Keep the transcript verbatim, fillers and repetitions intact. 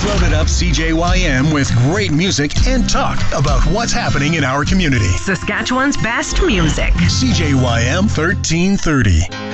loaded up C J Y M with great music and talk about what's happening in our community. Saskatchewan's best music. C J Y M thirteen thirty.